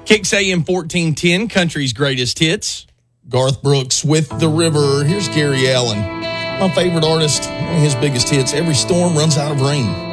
Kicks AM 1410, country's greatest hits. Garth Brooks with The River. Here's Gary Allan, my favorite artist. One of his biggest hits, Every Storm Runs Out of Rain.